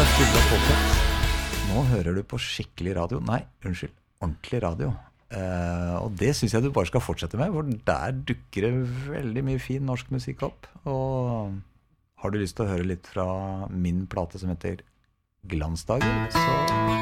det Sturla Påseth. Nå hører du på skikkelig radio. Nei, unnskyld, ordentlig radio. Og det synes jeg du bare skal fortsette med, for der dukker det veldig mye fin norsk musikk opp. Og har du lyst til å høre litt fra min plate som heter Glansdager, så